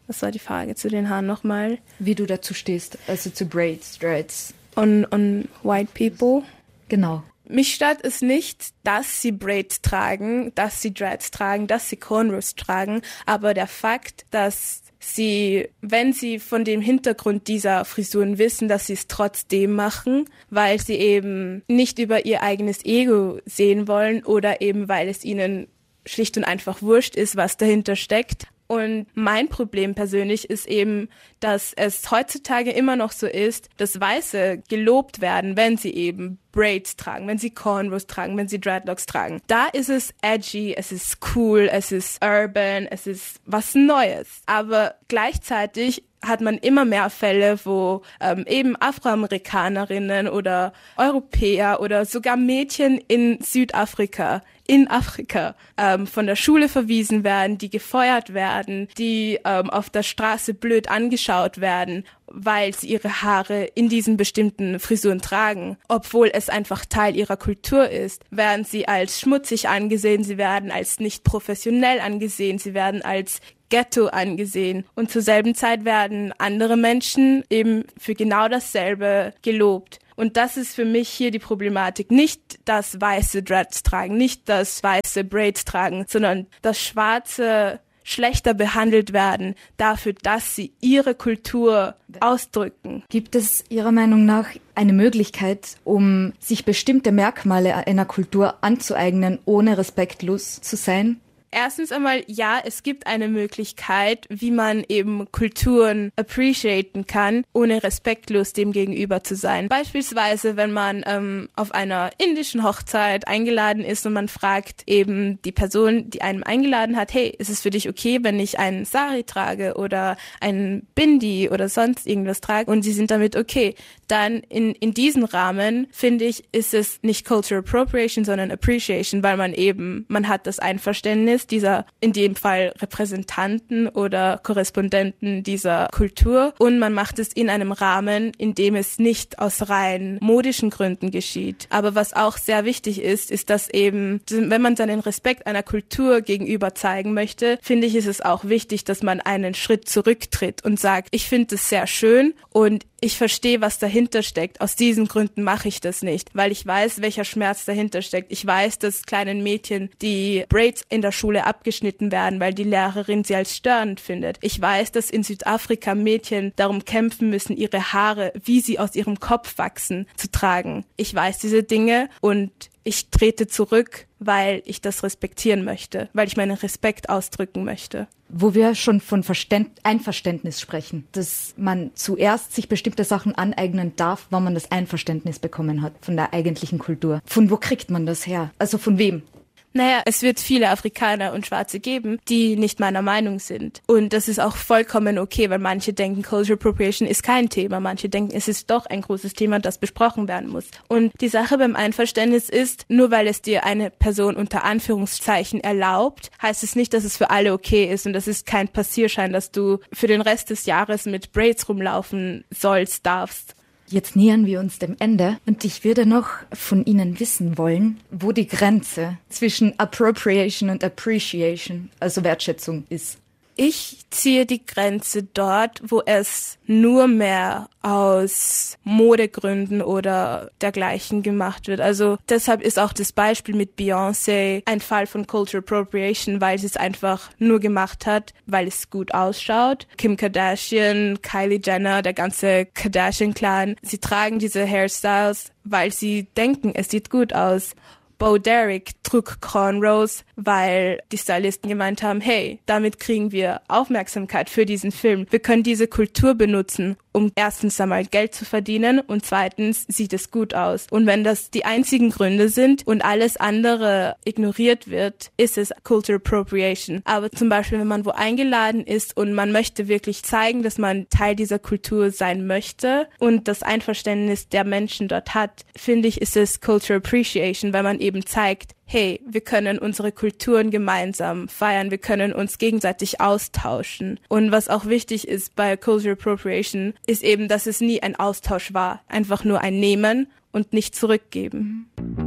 Was war die Frage zu den Haaren nochmal? Wie du dazu stehst, also zu Braids, Dreads. On white people? Genau. Mich stört es nicht, dass sie Braids tragen, dass sie Dreads tragen, dass sie Cornrows tragen, aber der Fakt, dass sie, wenn sie von dem Hintergrund dieser Frisuren wissen, dass sie es trotzdem machen, weil sie eben nicht über ihr eigenes Ego sehen wollen oder eben weil es ihnen schlicht und einfach wurscht ist, was dahinter steckt. Und mein Problem persönlich ist eben, dass es heutzutage immer noch so ist, dass Weiße gelobt werden, wenn sie eben Braids tragen, wenn sie Cornrows tragen, wenn sie Dreadlocks tragen. Da ist es edgy, es ist cool, es ist urban, es ist was Neues. Aber gleichzeitig hat man immer mehr Fälle, wo eben Afroamerikanerinnen oder Europäer oder sogar Mädchen in Südafrika, in Afrika von der Schule verwiesen werden, die gefeuert werden, die auf der Straße blöd angeschaut werden, weil sie ihre Haare in diesen bestimmten Frisuren tragen, obwohl es einfach Teil ihrer Kultur ist. Werden sie als schmutzig angesehen, sie werden als nicht professionell angesehen, sie werden als Ghetto angesehen. Und zur selben Zeit werden andere Menschen eben für genau dasselbe gelobt. Und das ist für mich hier die Problematik. Nicht, dass Weiße Dreads tragen, nicht, dass Weiße Braids tragen, sondern dass Schwarze schlechter behandelt werden dafür, dass sie ihre Kultur ausdrücken. Gibt es Ihrer Meinung nach eine Möglichkeit, um sich bestimmte Merkmale einer Kultur anzueignen, ohne respektlos zu sein? Erstens einmal, ja, es gibt eine Möglichkeit, wie man eben Kulturen appreciaten kann, ohne respektlos dem gegenüber zu sein. Beispielsweise, wenn man auf einer indischen Hochzeit eingeladen ist und man fragt eben die Person, die einem eingeladen hat, hey, ist es für dich okay, wenn ich einen Sari trage oder einen Bindi oder sonst irgendwas trage? Und sie sind damit okay. Dann in diesem Rahmen, finde ich, ist es nicht Cultural Appropriation, sondern Appreciation, weil man hat das Einverständnis dieser, in dem Fall Repräsentanten oder Korrespondenten dieser Kultur, und man macht es in einem Rahmen, in dem es nicht aus rein modischen Gründen geschieht. Aber was auch sehr wichtig ist, ist, dass eben, wenn man seinen Respekt einer Kultur gegenüber zeigen möchte, finde ich, ist es auch wichtig, dass man einen Schritt zurücktritt und sagt, ich finde es sehr schön und ich verstehe, was dahinter steckt. Aus diesen Gründen mache ich das nicht, weil ich weiß, welcher Schmerz dahinter steckt. Ich weiß, dass kleinen Mädchen die Braids in der Schule abgeschnitten werden, weil die Lehrerin sie als störend findet. Ich weiß, dass in Südafrika Mädchen darum kämpfen müssen, ihre Haare, wie sie aus ihrem Kopf wachsen, zu tragen. Ich weiß diese Dinge und ich trete zurück, weil ich das respektieren möchte, weil ich meinen Respekt ausdrücken möchte. Wo wir schon von Einverständnis sprechen, dass man zuerst sich bestimmte Sachen aneignen darf, wenn man das Einverständnis bekommen hat von der eigentlichen Kultur. Von wo kriegt man das her? Also von wem? Naja, es wird viele Afrikaner und Schwarze geben, die nicht meiner Meinung sind. Und das ist auch vollkommen okay, weil manche denken, Cultural Appropriation ist kein Thema. Manche denken, es ist doch ein großes Thema, das besprochen werden muss. Und die Sache beim Einverständnis ist, nur weil es dir eine Person unter Anführungszeichen erlaubt, heißt es nicht, dass es für alle okay ist. Und das ist kein Passierschein, dass du für den Rest des Jahres mit Braids rumlaufen darfst. Jetzt nähern wir uns dem Ende und ich würde noch von Ihnen wissen wollen, wo die Grenze zwischen Appropriation und Appreciation, also Wertschätzung, ist. Ich ziehe die Grenze dort, wo es nur mehr aus Modegründen oder dergleichen gemacht wird. Also deshalb ist auch das Beispiel mit Beyoncé ein Fall von Cultural Appropriation, weil sie es einfach nur gemacht hat, weil es gut ausschaut. Kim Kardashian, Kylie Jenner, der ganze Kardashian-Clan, sie tragen diese Hairstyles, weil sie denken, es sieht gut aus. Bo Derek trug Cornrows, weil die Stylisten gemeint haben, hey, damit kriegen wir Aufmerksamkeit für diesen Film. Wir können diese Kultur benutzen, um erstens einmal Geld zu verdienen und zweitens sieht es gut aus. Und wenn das die einzigen Gründe sind und alles andere ignoriert wird, ist es Cultural Appropriation. Aber zum Beispiel, wenn man wo eingeladen ist und man möchte wirklich zeigen, dass man Teil dieser Kultur sein möchte und das Einverständnis der Menschen dort hat, finde ich, ist es Cultural Appreciation, weil man eben zeigt, hey, wir können unsere Kulturen gemeinsam feiern, wir können uns gegenseitig austauschen. Und was auch wichtig ist bei Cultural Appropriation, ist eben, dass es nie ein Austausch war, einfach nur ein Nehmen und nicht zurückgeben.